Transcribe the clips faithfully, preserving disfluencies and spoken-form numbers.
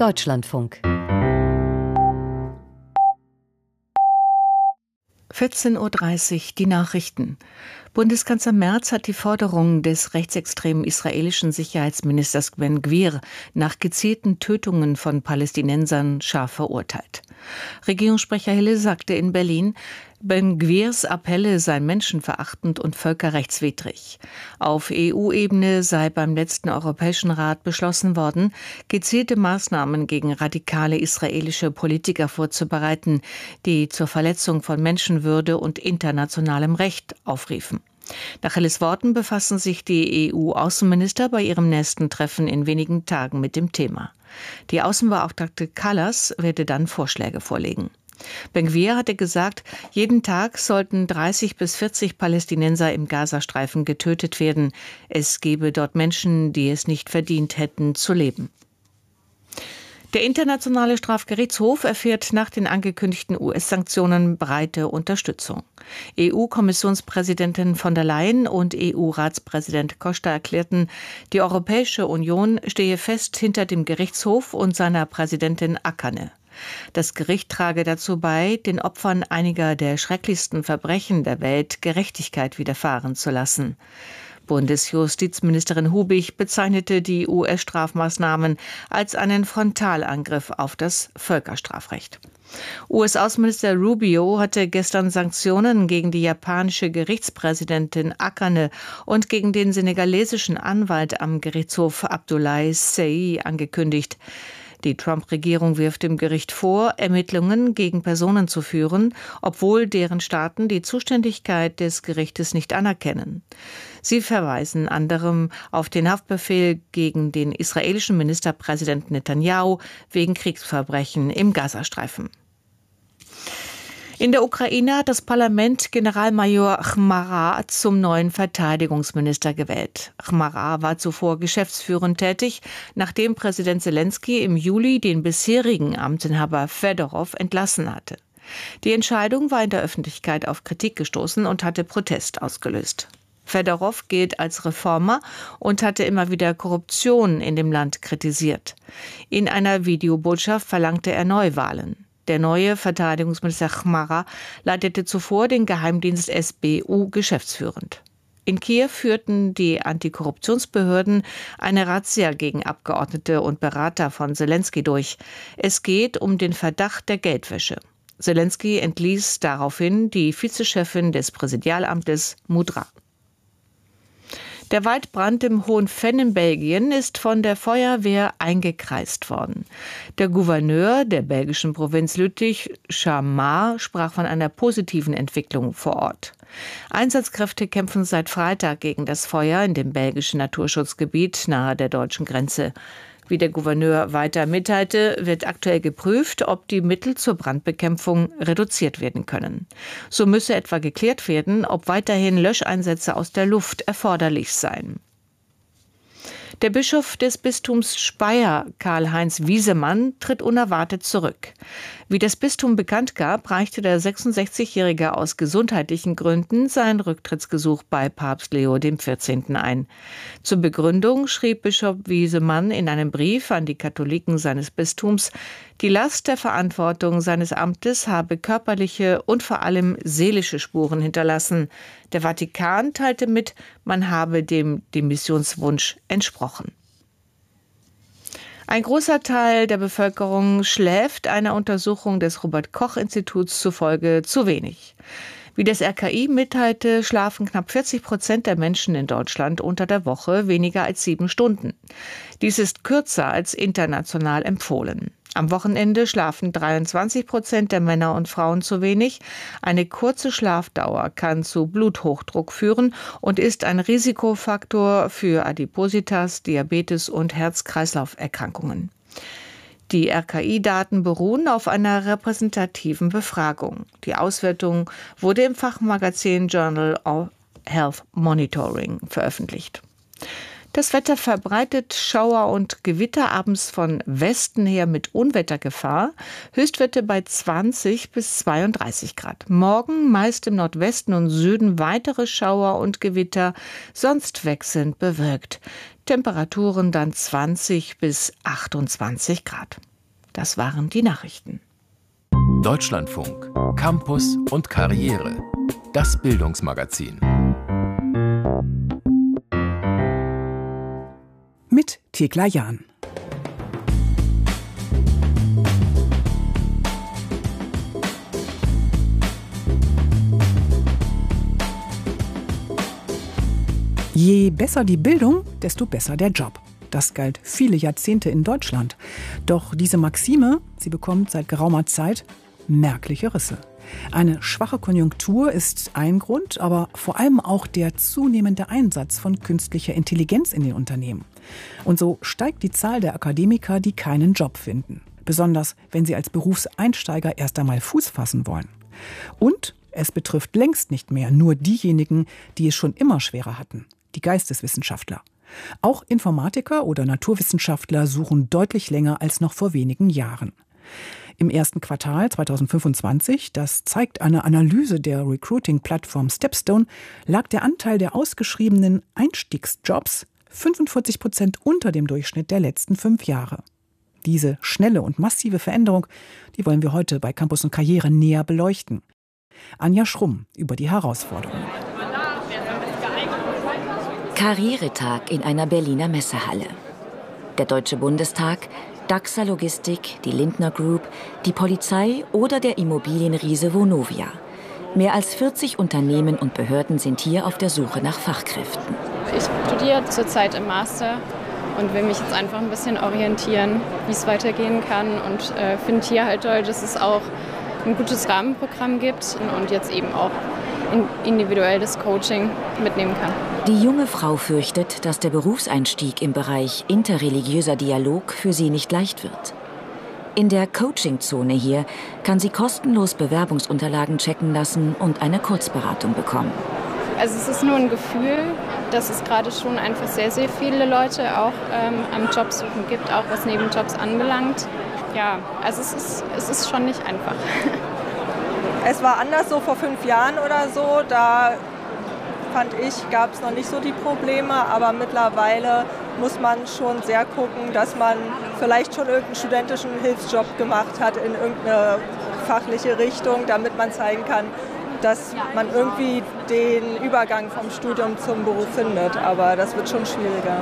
Deutschlandfunk. vierzehn Uhr dreißig, die Nachrichten. Bundeskanzler Merz hat die Forderungen des rechtsextremen israelischen Sicherheitsministers Ben-Gvir nach gezielten Tötungen von Palästinensern scharf verurteilt. Regierungssprecher Hille sagte in Berlin, Ben-Gvirs Appelle seien menschenverachtend und völkerrechtswidrig. Auf E U-Ebene sei beim letzten Europäischen Rat beschlossen worden, gezielte Maßnahmen gegen radikale israelische Politiker vorzubereiten, die zur Verletzung von Menschenwürde und internationalem Recht aufriefen. Nach Hilles Worten befassen sich die E U-Außenminister bei ihrem nächsten Treffen in wenigen Tagen mit dem Thema. Die Außenbeauftragte Kallas werde dann Vorschläge vorlegen. Ben-Gvir hatte gesagt, jeden Tag sollten dreißig bis vierzig Palästinenser im Gazastreifen getötet werden. Es gebe dort Menschen, die es nicht verdient hätten, zu leben. Der Internationale Strafgerichtshof erfährt nach den angekündigten U S-Sanktionen breite Unterstützung. E U-Kommissionspräsidentin von der Leyen und E U-Ratspräsident Costa erklärten, die Europäische Union stehe fest hinter dem Gerichtshof und seiner Präsidentin Akane. Das Gericht trage dazu bei, den Opfern einiger der schrecklichsten Verbrechen der Welt Gerechtigkeit widerfahren zu lassen. Bundesjustizministerin Hubig bezeichnete die U S-Strafmaßnahmen als einen Frontalangriff auf das Völkerstrafrecht. U S-Außenminister Rubio hatte gestern Sanktionen gegen die japanische Gerichtspräsidentin Akane und gegen den senegalesischen Anwalt am Gerichtshof Abdoulaye Sey angekündigt. Die Trump-Regierung wirft dem Gericht vor, Ermittlungen gegen Personen zu führen, obwohl deren Staaten die Zuständigkeit des Gerichtes nicht anerkennen. Sie verweisen anderem auf den Haftbefehl gegen den israelischen Ministerpräsidenten Netanyahu wegen Kriegsverbrechen im Gazastreifen. In der Ukraine hat das Parlament Generalmajor Chmara zum neuen Verteidigungsminister gewählt. Chmara war zuvor geschäftsführend tätig, nachdem Präsident Selenskyj im Juli den bisherigen Amtsinhaber Fedorov entlassen hatte. Die Entscheidung war in der Öffentlichkeit auf Kritik gestoßen und hatte Protest ausgelöst. Fedorov gilt als Reformer und hatte immer wieder Korruption in dem Land kritisiert. In einer Videobotschaft verlangte er Neuwahlen. Der neue Verteidigungsminister Chmara leitete zuvor den Geheimdienst S B U geschäftsführend. In Kiew führten die Antikorruptionsbehörden eine Razzia gegen Abgeordnete und Berater von Selenskyj durch. Es geht um den Verdacht der Geldwäsche. Selenskyj entließ daraufhin die Vizechefin des Präsidialamtes Mudra. Der Waldbrand im Hohenfenn in Belgien ist von der Feuerwehr eingekreist worden. Der Gouverneur der belgischen Provinz Lüttich, Chamar, sprach von einer positiven Entwicklung vor Ort. Einsatzkräfte kämpfen seit Freitag gegen das Feuer in dem belgischen Naturschutzgebiet nahe der deutschen Grenze. Wie der Gouverneur weiter mitteilte, wird aktuell geprüft, ob die Mittel zur Brandbekämpfung reduziert werden können. So müsse etwa geklärt werden, ob weiterhin Löscheinsätze aus der Luft erforderlich seien. Der Bischof des Bistums Speyer, Karl-Heinz Wiesemann, tritt unerwartet zurück. Wie das Bistum bekannt gab, reichte der sechsundsechzigjährige aus gesundheitlichen Gründen sein Rücktrittsgesuch bei Papst Leo der vierzehnte ein. Zur Begründung schrieb Bischof Wiesemann in einem Brief an die Katholiken seines Bistums, die Last der Verantwortung seines Amtes habe körperliche und vor allem seelische Spuren hinterlassen. Der Vatikan teilte mit, man habe dem Demissionswunsch entsprochen. Ein großer Teil der Bevölkerung schläft einer Untersuchung des Robert-Koch-Instituts zufolge zu wenig. Wie das R K I mitteilte, schlafen knapp vierzig Prozent der Menschen in Deutschland unter der Woche weniger als sieben Stunden. Dies ist kürzer als international empfohlen. Am Wochenende schlafen dreiundzwanzig Prozent der Männer und Frauen zu wenig. Eine kurze Schlafdauer kann zu Bluthochdruck führen und ist ein Risikofaktor für Adipositas, Diabetes und Herz-Kreislauf-Erkrankungen. Die R K I-Daten beruhen auf einer repräsentativen Befragung. Die Auswertung wurde im Fachmagazin Journal of Health Monitoring veröffentlicht. Das Wetter verbreitet Schauer und Gewitter abends von Westen her mit Unwettergefahr. Höchstwerte bei zwanzig bis zweiunddreißig Grad. Morgen meist im Nordwesten und Süden weitere Schauer und Gewitter, sonst wechselnd bewölkt. Temperaturen dann zwanzig bis achtundzwanzig Grad. Das waren die Nachrichten. Deutschlandfunk, Campus und Karriere. Das Bildungsmagazin. Mit Thekla Jahn. Je besser die Bildung, desto besser der Job. Das galt viele Jahrzehnte in Deutschland. Doch diese Maxime, sie bekommt seit geraumer Zeit merkliche Risse. Eine schwache Konjunktur ist ein Grund, aber vor allem auch der zunehmende Einsatz von künstlicher Intelligenz in den Unternehmen. Und so steigt die Zahl der Akademiker, die keinen Job finden. Besonders, wenn sie als Berufseinsteiger erst einmal Fuß fassen wollen. Und es betrifft längst nicht mehr nur diejenigen, die es schon immer schwerer hatten, die Geisteswissenschaftler. Auch Informatiker oder Naturwissenschaftler suchen deutlich länger als noch vor wenigen Jahren. Im ersten Quartal zweitausendfünfundzwanzig, das zeigt eine Analyse der Recruiting-Plattform Stepstone, lag der Anteil der ausgeschriebenen Einstiegsjobs fünfundvierzig Prozent unter dem Durchschnitt der letzten fünf Jahre. Diese schnelle und massive Veränderung, die wollen wir heute bei Campus und Karriere näher beleuchten. Anja Schrumm über die Herausforderungen. Karrieretag in einer Berliner Messehalle. Der Deutsche Bundestag, Daxa Logistik, die Lindner Group, die Polizei oder der Immobilienriese Vonovia. Mehr als vierzig Unternehmen und Behörden sind hier auf der Suche nach Fachkräften. Ich studiere zurzeit im Master und will mich jetzt einfach ein bisschen orientieren, wie es weitergehen kann. Und äh, finde hier halt toll, dass es auch ein gutes Rahmenprogramm gibt und jetzt eben auch individuelles Coaching mitnehmen kann. Die junge Frau fürchtet, dass der Berufseinstieg im Bereich interreligiöser Dialog für sie nicht leicht wird. In der Coaching-Zone hier kann sie kostenlos Bewerbungsunterlagen checken lassen und eine Kurzberatung bekommen. Also es ist nur ein Gefühl, dass es gerade schon einfach sehr, sehr viele Leute auch ähm, am Jobsuchen gibt, auch was Nebenjobs anbelangt. Ja, also es ist, es ist schon nicht einfach. Es war anders so vor fünf Jahren oder so, da fand ich, gab es noch nicht so die Probleme, aber mittlerweile muss man schon sehr gucken, dass man vielleicht schon irgendeinen studentischen Hilfsjob gemacht hat in irgendeine fachliche Richtung, damit man zeigen kann, dass man irgendwie den Übergang vom Studium zum Beruf findet, aber das wird schon schwieriger.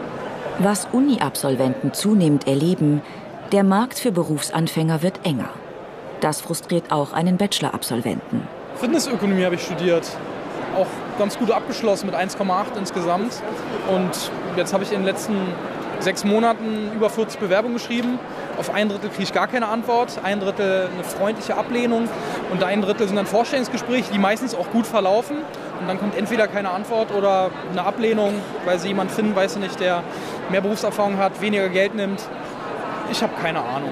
Was Uni-Absolventen zunehmend erleben, der Markt für Berufsanfänger wird enger. Das frustriert auch einen Bachelor-Absolventen. Fitnessökonomie habe ich studiert. Auch ganz gut abgeschlossen mit eins Komma acht insgesamt. Und jetzt habe ich in den letzten sechs Monaten über vierzig Bewerbungen geschrieben. Auf ein Drittel kriege ich gar keine Antwort, ein Drittel eine freundliche Ablehnung und ein Drittel sind dann Vorstellungsgespräche, die meistens auch gut verlaufen. Und dann kommt entweder keine Antwort oder eine Ablehnung, weil sie jemanden finden, weiß ich nicht, der mehr Berufserfahrung hat, weniger Geld nimmt. Ich habe keine Ahnung.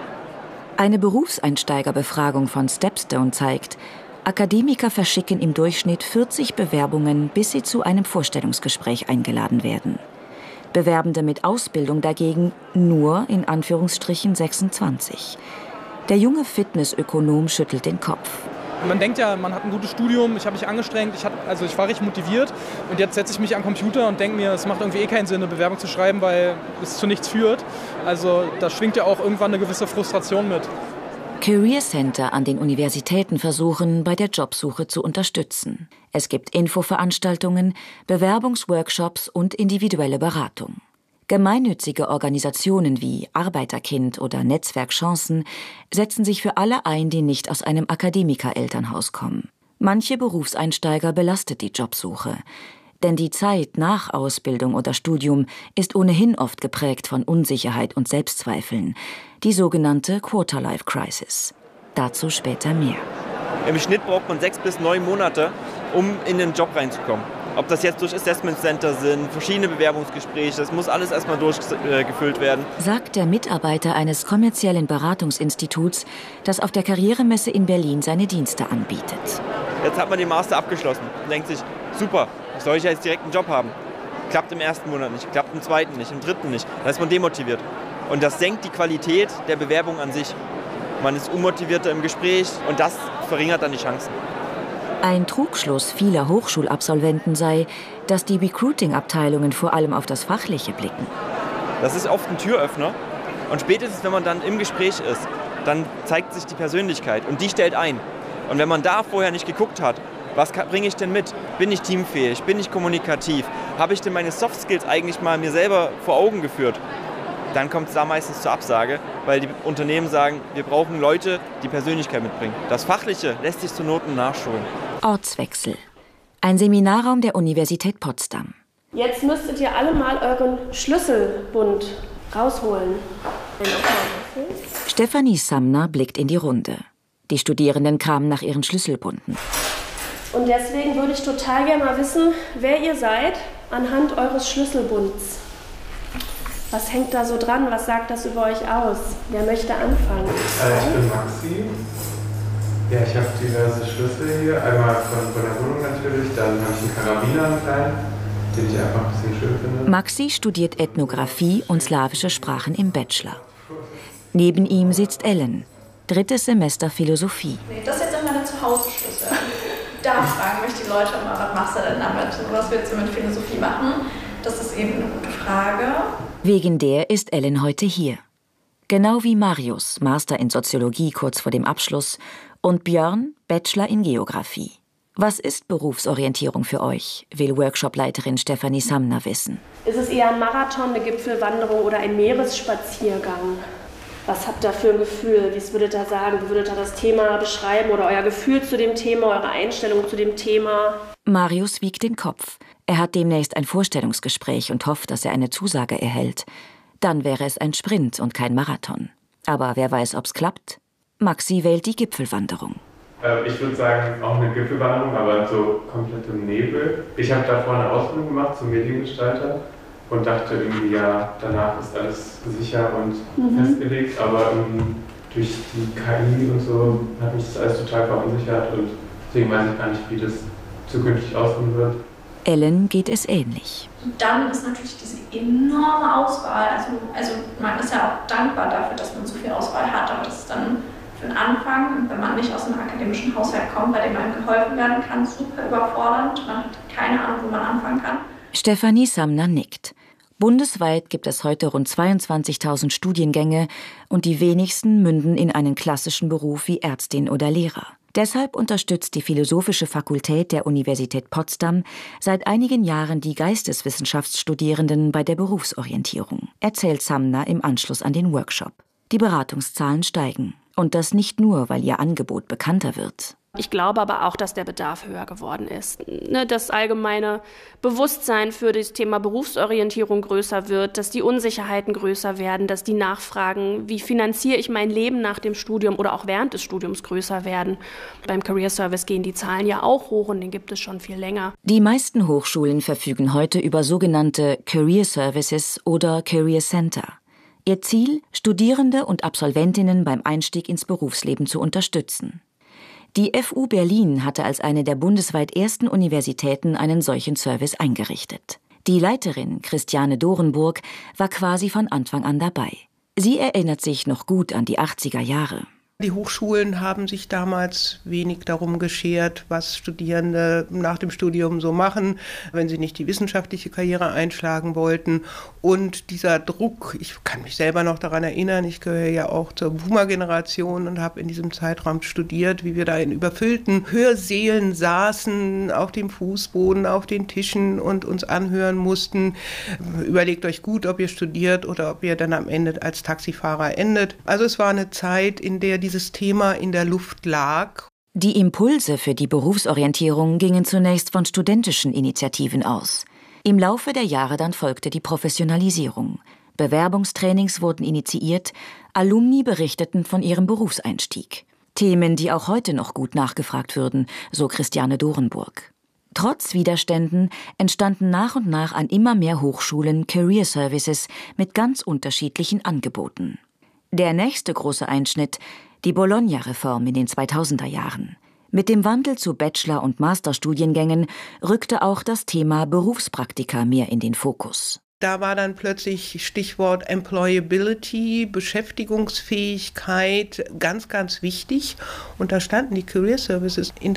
Eine Berufseinsteigerbefragung von Stepstone zeigt, Akademiker verschicken im Durchschnitt vierzig Bewerbungen, bis sie zu einem Vorstellungsgespräch eingeladen werden. Bewerbende mit Ausbildung dagegen nur in Anführungsstrichen sechsundzwanzig. Der junge Fitnessökonom schüttelt den Kopf. Man denkt ja, man hat ein gutes Studium, ich habe mich angestrengt, ich, hab, also ich war richtig motiviert und jetzt setze ich mich an den Computer und denke mir, es macht irgendwie eh keinen Sinn, eine Bewerbung zu schreiben, weil es zu nichts führt. Also da schwingt ja auch irgendwann eine gewisse Frustration mit. Career Center an den Universitäten versuchen, bei der Jobsuche zu unterstützen. Es gibt Infoveranstaltungen, Bewerbungsworkshops und individuelle Beratung. Gemeinnützige Organisationen wie Arbeiterkind oder Netzwerk Chancen setzen sich für alle ein, die nicht aus einem Akademiker-Elternhaus kommen. Manche Berufseinsteiger belastet die Jobsuche. Denn die Zeit nach Ausbildung oder Studium ist ohnehin oft geprägt von Unsicherheit und Selbstzweifeln. Die sogenannte Quarter-Life-Crisis. Dazu später mehr. Im Schnitt braucht man sechs bis neun Monate, um in den Job reinzukommen. Ob das jetzt durch Assessment Center sind, verschiedene Bewerbungsgespräche, das muss alles erstmal durchgefüllt werden. Sagt der Mitarbeiter eines kommerziellen Beratungsinstituts, das auf der Karrieremesse in Berlin seine Dienste anbietet. Jetzt hat man den Master abgeschlossen und denkt sich, super, soll ich jetzt direkt einen Job haben? Klappt im ersten Monat nicht, klappt im zweiten nicht, im dritten nicht. Da ist man demotiviert. Und das senkt die Qualität der Bewerbung an sich. Man ist unmotivierter im Gespräch und das verringert dann die Chancen. Ein Trugschluss vieler Hochschulabsolventen sei, dass die Recruiting-Abteilungen vor allem auf das Fachliche blicken. Das ist oft ein Türöffner, Und spätestens, wenn man dann im Gespräch ist, dann zeigt sich die Persönlichkeit und die stellt ein. Und wenn man da vorher nicht geguckt hat, was bringe ich denn mit? Bin ich teamfähig? Bin ich kommunikativ? Habe ich denn meine Soft Skills eigentlich mal mir selber vor Augen geführt? Dann kommt es da meistens zur Absage, weil die Unternehmen sagen, wir brauchen Leute, die Persönlichkeit mitbringen. Das Fachliche lässt sich zur Noten nachschulen. Ortswechsel. Ein Seminarraum der Universität Potsdam. Jetzt müsstet ihr alle mal euren Schlüsselbund rausholen. Stefanie Samner blickt in die Runde. Die Studierenden kamen nach ihren Schlüsselbunden. Und deswegen würde ich total gerne mal wissen, wer ihr seid anhand eures Schlüsselbunds. Was hängt da so dran? Was sagt das über euch aus? Wer möchte anfangen? Äh, ich bin Maxi. Ja, ich habe diverse Schlüssel hier. Einmal von, von der Wohnung natürlich, dann habe ich einen Karabiner einen kleinen, den ich einfach ein bisschen schön finde. Maxi studiert Ethnographie und slawische Sprachen im Bachelor. Neben ihm sitzt Ellen, drittes Semester Philosophie. Nee, das ist jetzt immer der Zuhause-Schlüssel. Da fragen mich die Leute immer, was machst du denn damit? Was willst du mit Philosophie machen? Das ist eben eine gute Frage. Wegen der ist Ellen heute hier. Genau wie Marius, Master in Soziologie kurz vor dem Abschluss, und Björn, Bachelor in Geografie. Was ist Berufsorientierung für euch, will Workshopleiterin Stefanie Samner wissen. Ist es eher ein Marathon, eine Gipfelwanderung oder ein Meeresspaziergang? Was habt ihr für ein Gefühl? Wie würdet ihr sagen? Wie würdet ihr das Thema beschreiben oder euer Gefühl zu dem Thema, eure Einstellung zu dem Thema? Marius wiegt den Kopf. Er hat demnächst ein Vorstellungsgespräch und hofft, dass er eine Zusage erhält. Dann wäre es ein Sprint und kein Marathon. Aber wer weiß, ob's klappt? Maxi wählt die Gipfelwanderung. Äh, ich würde sagen, auch eine Gipfelwanderung, aber so komplett im Nebel. Ich habe davor eine Ausbildung gemacht zum Mediengestalter und dachte irgendwie, ja, danach ist alles sicher und mhm. festgelegt. Aber irgendwie durch die K I und so hat mich das alles total verunsichert und deswegen weiß ich gar nicht, wie das zukünftig aussehen wird. Ellen geht es ähnlich. Und dann ist natürlich diese enorme Auswahl, also, also man ist ja auch dankbar dafür, dass man so viel Auswahl hat, aber das ist dann für den Anfang, wenn man nicht aus einem akademischen Haushalt kommt, bei dem einem geholfen werden kann, super überfordernd, man hat keine Ahnung, wo man anfangen kann. Stefanie Samner nickt. Bundesweit gibt es heute rund zweiundzwanzigtausend Studiengänge und die wenigsten münden in einen klassischen Beruf wie Ärztin oder Lehrer. Deshalb unterstützt die Philosophische Fakultät der Universität Potsdam seit einigen Jahren die Geisteswissenschaftsstudierenden bei der Berufsorientierung, erzählt Samner im Anschluss an den Workshop. Die Beratungszahlen steigen. Und das nicht nur, weil ihr Angebot bekannter wird. Ich glaube aber auch, dass der Bedarf höher geworden ist. Das allgemeine Bewusstsein für das Thema Berufsorientierung größer wird, dass die Unsicherheiten größer werden, dass die Nachfragen, wie finanziere ich mein Leben nach dem Studium oder auch während des Studiums größer werden. Beim Career Service gehen die Zahlen ja auch hoch und den gibt es schon viel länger. Die meisten Hochschulen verfügen heute über sogenannte Career Services oder Career Center. Ihr Ziel, Studierende und Absolventinnen beim Einstieg ins Berufsleben zu unterstützen. Die F U Berlin hatte als eine der bundesweit ersten Universitäten einen solchen Service eingerichtet. Die Leiterin, Christiane Dorenburg, war quasi von Anfang an dabei. Sie erinnert sich noch gut an die achtziger Jahre. Die Hochschulen haben sich damals wenig darum geschert, was Studierende nach dem Studium so machen, wenn sie nicht die wissenschaftliche Karriere einschlagen wollten. Und dieser Druck, ich kann mich selber noch daran erinnern, ich gehöre ja auch zur Boomer-Generation und habe in diesem Zeitraum studiert, wie wir da in überfüllten Hörsälen saßen, auf dem Fußboden, auf den Tischen und uns anhören mussten. Überlegt euch gut, ob ihr studiert oder ob ihr dann am Ende als Taxifahrer endet. Also es war eine Zeit, in der die dieses Thema in der Luft lag. Die Impulse für die Berufsorientierung gingen zunächst von studentischen Initiativen aus. Im Laufe der Jahre dann folgte die Professionalisierung. Bewerbungstrainings wurden initiiert, Alumni berichteten von ihrem Berufseinstieg. Themen, die auch heute noch gut nachgefragt würden, so Christiane Dorenburg. Trotz Widerständen entstanden nach und nach an immer mehr Hochschulen Career Services mit ganz unterschiedlichen Angeboten. Der nächste große Einschnitt: die Bologna-Reform in den zweitausender Jahren. Mit dem Wandel zu Bachelor- und Masterstudiengängen rückte auch das Thema Berufspraktika mehr in den Fokus. Da war dann plötzlich Stichwort Employability, Beschäftigungsfähigkeit ganz, ganz wichtig. Und da standen die Career Services in der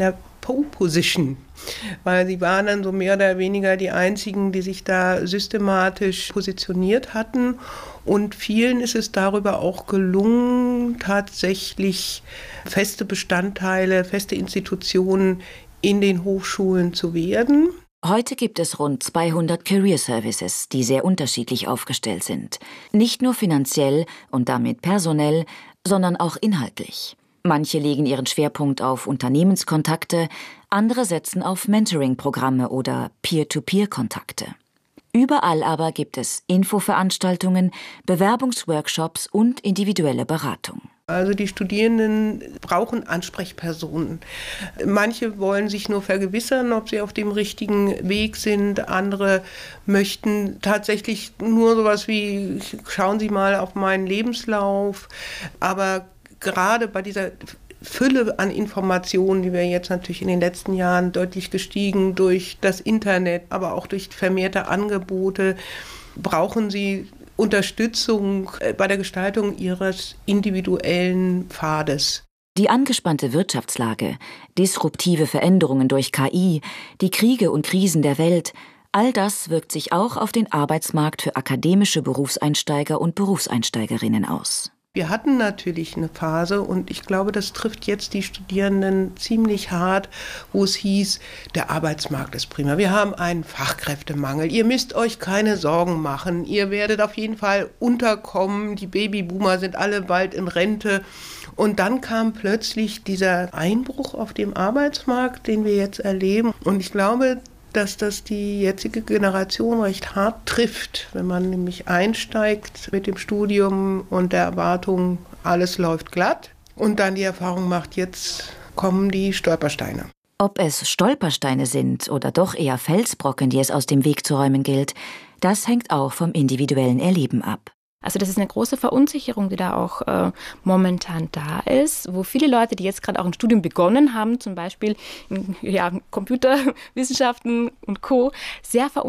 Pole Position, weil sie waren dann so mehr oder weniger die einzigen, die sich da systematisch positioniert hatten. Und vielen ist es darüber auch gelungen, tatsächlich feste Bestandteile, feste Institutionen in den Hochschulen zu werden. Heute gibt es rund zweihundert Career Services, die sehr unterschiedlich aufgestellt sind. Nicht nur finanziell und damit personell, sondern auch inhaltlich. Manche legen ihren Schwerpunkt auf Unternehmenskontakte, andere setzen auf Mentoring-Programme oder Peer-to-Peer-Kontakte. Überall aber gibt es Infoveranstaltungen, Bewerbungsworkshops und individuelle Beratung. Also die Studierenden brauchen Ansprechpersonen. Manche wollen sich nur vergewissern, ob sie auf dem richtigen Weg sind. Andere möchten tatsächlich nur sowas wie, schauen Sie mal auf meinen Lebenslauf. Aber gerade bei dieser Fülle an Informationen, die wir jetzt natürlich in den letzten Jahren deutlich gestiegen durch das Internet, aber auch durch vermehrte Angebote, brauchen sie Unterstützung bei der Gestaltung ihres individuellen Pfades. Die angespannte Wirtschaftslage, disruptive Veränderungen durch K I, die Kriege und Krisen der Welt, all das wirkt sich auch auf den Arbeitsmarkt für akademische Berufseinsteiger und Berufseinsteigerinnen aus. Wir hatten natürlich eine Phase, und ich glaube, das trifft jetzt die Studierenden ziemlich hart, wo es hieß, der Arbeitsmarkt ist prima. Wir haben einen Fachkräftemangel. Ihr müsst euch keine Sorgen machen. Ihr werdet auf jeden Fall unterkommen. Die Babyboomer sind alle bald in Rente. Und dann kam plötzlich dieser Einbruch auf dem Arbeitsmarkt, den wir jetzt erleben. Und ich glaube, dass das die jetzige Generation recht hart trifft, wenn man nämlich einsteigt mit dem Studium und der Erwartung, alles läuft glatt, und dann die Erfahrung macht, jetzt kommen die Stolpersteine. Ob es Stolpersteine sind oder doch eher Felsbrocken, die es aus dem Weg zu räumen gilt, das hängt auch vom individuellen Erleben ab. Also das ist eine große Verunsicherung, die da auch äh, momentan da ist, wo viele Leute, die jetzt gerade auch ein Studium begonnen haben, zum Beispiel in ja, Computerwissenschaften und Co., sehr verunsichert